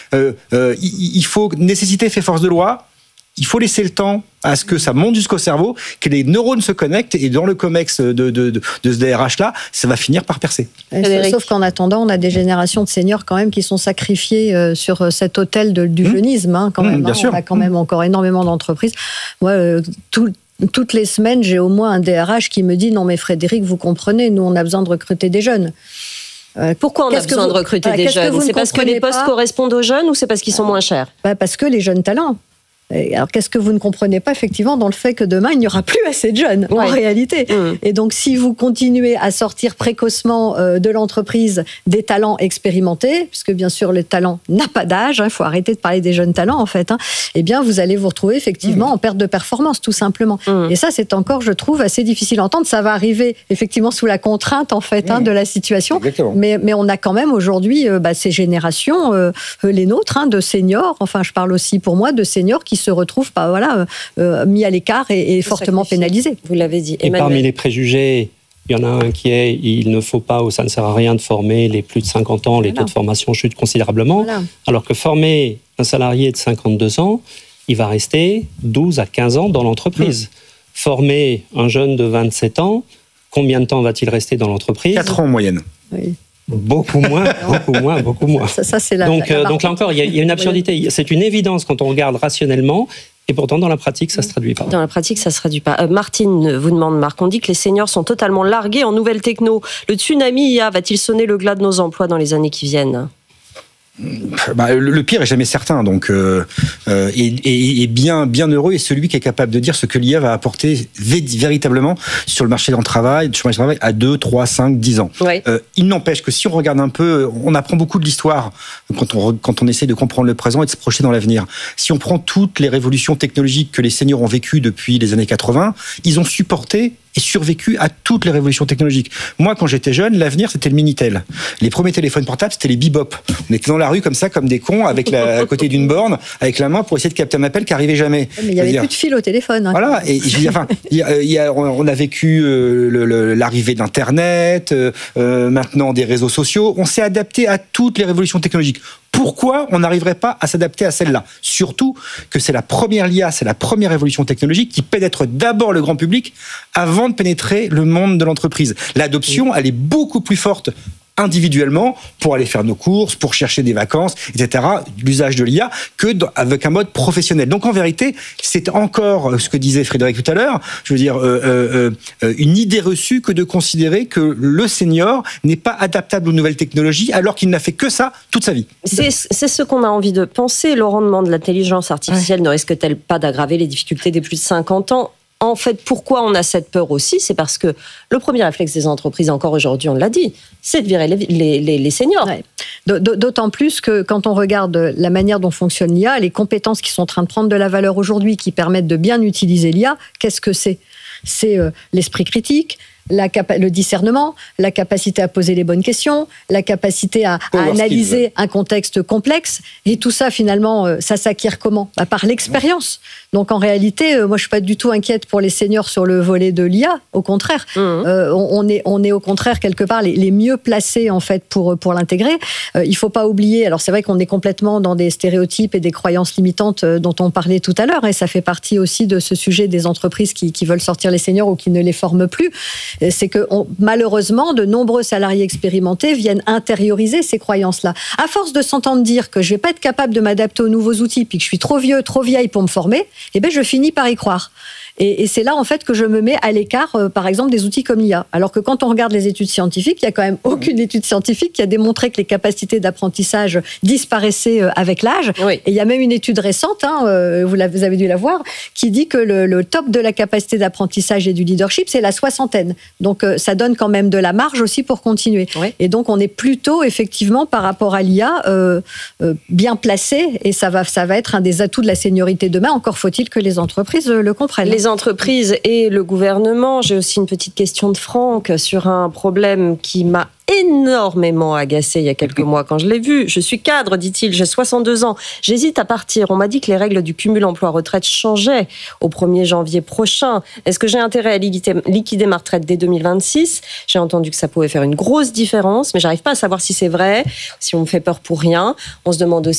il faut nécessité fait force de loi. Il faut laisser le temps à ce que ça monte jusqu'au cerveau, que les neurones se connectent, et dans le comex de ce DRH-là, ça va finir par percer. Sauf qu'en attendant, on a des générations de seniors quand même qui sont sacrifiés sur cet autel du jeunisme. Quand même, bien sûr. On a quand même encore énormément d'entreprises. Moi, toutes les semaines, j'ai au moins un DRH qui me dit « Non mais Frédéric, vous comprenez, nous on a besoin de recruter des jeunes ». Pourquoi on a besoin de recruter des jeunes ? C'est parce que les postes correspondent aux jeunes ou c'est parce qu'ils sont moins chers ? Parce que les jeunes talents. Alors, qu'est-ce que vous ne comprenez pas, effectivement, dans le fait que demain, il n'y aura plus assez de jeunes, en réalité. Et donc, si vous continuez à sortir précocement de l'entreprise des talents expérimentés, puisque bien sûr, le talent n'a pas d'âge, il faut arrêter de parler des jeunes talents, en fait, eh bien, vous allez vous retrouver, effectivement, en perte de performance, tout simplement. Et ça, c'est encore, je trouve, assez difficile à entendre. Ça va arriver, effectivement, sous la contrainte, en fait, de la situation. Mais on a quand même, aujourd'hui, ces générations, les nôtres, de seniors, enfin, je parle aussi pour moi, de seniors qui se retrouvent mis à l'écart et fortement pénalisés. Vous l'avez dit. Et parmi les préjugés, il y en a un qui est il ne faut pas ou ça ne sert à rien de former les plus de 50 ans, les taux de formation chutent considérablement, alors que former un salarié de 52 ans, il va rester 12 à 15 ans dans l'entreprise. Former un jeune de 27 ans, combien de temps va-t-il rester dans l'entreprise ? 4 ans en moyenne. Oui. Beaucoup moins. Ça, c'est donc là encore, il y a une absurdité. C'est une évidence quand on regarde rationnellement, et pourtant dans la pratique, ça ne se traduit pas. Dans la pratique, ça ne se traduit pas. Martine vous demande, Marc, on dit que les seniors sont totalement largués en nouvelles techno. Le tsunami IA va-t-il sonner le glas de nos emplois dans les années qui viennent ? Le pire est jamais certain, donc et bien heureux est celui qui est capable de dire ce que l'IA va apporter véritablement sur le marché du travail à 2, 3, 5, 10 ans. Il n'empêche que si on regarde un peu, on apprend beaucoup de l'histoire quand on essaie de comprendre le présent et de se projeter dans l'avenir. Si on prend toutes les révolutions technologiques que les seniors ont vécues depuis les années 80, ils ont supporté et survécu à toutes les révolutions technologiques. Moi, quand j'étais jeune, l'avenir, c'était le Minitel. Les premiers téléphones portables, c'était les bebop. On était dans la rue comme ça, comme des cons, à côté d'une borne, avec la main pour essayer de capter un appel qui n'arrivait jamais. Mais il n'y avait plus de fil au téléphone. Voilà. Et je veux dire, on a vécu l'arrivée d'Internet, maintenant des réseaux sociaux. On s'est adapté à toutes les révolutions technologiques. Pourquoi on n'arriverait pas à s'adapter à celle-là ? Surtout que c'est la première LIA, c'est la première révolution technologique qui pénètre d'abord le grand public avant de pénétrer le monde de l'entreprise. L'adoption, elle est beaucoup plus forte individuellement pour aller faire nos courses, pour chercher des vacances, etc., l'usage de l'IA, avec un mode professionnel. Donc en vérité, c'est encore ce que disait Frédéric tout à l'heure, je veux dire, une idée reçue que de considérer que le senior n'est pas adaptable aux nouvelles technologies alors qu'il n'a fait que ça toute sa vie. C'est ce qu'on a envie de penser. Le rendement de l'intelligence artificielle ne risque-t-elle pas d'aggraver les difficultés des plus de 50 ans ? En fait, pourquoi on a cette peur aussi ? C'est parce que le premier réflexe des entreprises, encore aujourd'hui, on l'a dit, c'est de virer les seniors. D'autant plus que quand on regarde la manière dont fonctionne l'IA, les compétences qui sont en train de prendre de la valeur aujourd'hui, qui permettent de bien utiliser l'IA, qu'est-ce que c'est ? C'est l'esprit critique, le discernement, la capacité à poser les bonnes questions, la capacité à analyser un contexte complexe. Et tout ça, finalement, ça s'acquiert comment ? Par l'expérience. Donc, en réalité, moi, je ne suis pas du tout inquiète pour les seniors sur le volet de l'IA. Au contraire, on est au contraire, quelque part, les mieux placés, en fait, pour l'intégrer. Il ne faut pas oublier, alors c'est vrai qu'on est complètement dans des stéréotypes et des croyances limitantes dont on parlait tout à l'heure, et ça fait partie aussi de ce sujet des entreprises qui veulent sortir les seniors ou qui ne les forment plus. C'est que malheureusement, de nombreux salariés expérimentés viennent intérioriser ces croyances-là. À force de s'entendre dire que je ne vais pas être capable de m'adapter aux nouveaux outils, puis que je suis trop vieux, trop vieille pour me former, eh ben je finis par y croire. Et c'est là, en fait, que je me mets à l'écart, par exemple, des outils comme l'IA. Alors que quand on regarde les études scientifiques, il n'y a quand même aucune étude scientifique qui a démontré que les capacités d'apprentissage disparaissaient avec l'âge. Et il y a même une étude récente, vous avez dû la voir, qui dit que le top de la capacité d'apprentissage et du leadership, c'est la soixantaine. Donc, ça donne quand même de la marge aussi pour continuer. Et donc, on est plutôt, effectivement, par rapport à l'IA, bien placé. Et ça va être un des atouts de la seniorité demain. Encore faut-il que les entreprises le comprennent. Les entreprises et le gouvernement. J'ai aussi une petite question de Franck sur un problème qui m'a énormément agacé il y a quelques mois quand je l'ai vu. Je suis cadre, dit-il, j'ai 62 ans. J'hésite à partir. On m'a dit que les règles du cumul emploi-retraite changeaient au 1er janvier prochain. Est-ce que j'ai intérêt à liquider ma retraite dès 2026 ? J'ai entendu que ça pouvait faire une grosse différence, mais j'arrive pas à savoir si c'est vrai, si on me fait peur pour rien. On se demande aussi